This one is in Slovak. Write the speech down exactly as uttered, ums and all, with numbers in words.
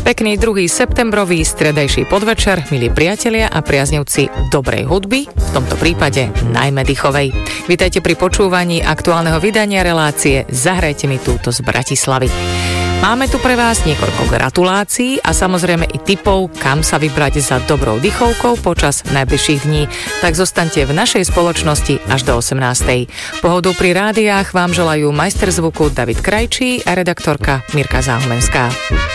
Pekný druhý septembrový stredajší podvečer, milí priatelia a priaznivci dobrej hudby, v tomto prípade najmä dýchovej. Vítajte pri počúvaní aktuálneho vydania relácie Zahrajte mi túto z Bratislavy. Máme tu pre vás niekoľko gratulácií a samozrejme i tipov, kam sa vybrať za dobrou dýchovkou počas najbližších dní. Tak zostaňte v našej spoločnosti až do osemnástej. Pohodu pri rádiách vám želajú majster zvuku David Krajčí a redaktorka Mirka Záhumenská.